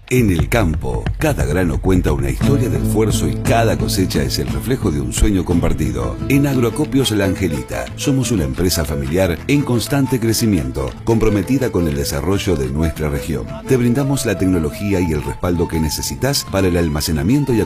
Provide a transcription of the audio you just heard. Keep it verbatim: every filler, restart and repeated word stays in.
En el campo, cada grano cuenta una historia de esfuerzo y cada cosecha es el reflejo de un sueño compartido. En Agroacopios La Angelita, somos una empresa familiar en constante crecimiento, comprometida con el desarrollo de nuestra región. Te brindamos la tecnología y el respaldo que necesitas para el almacenamiento y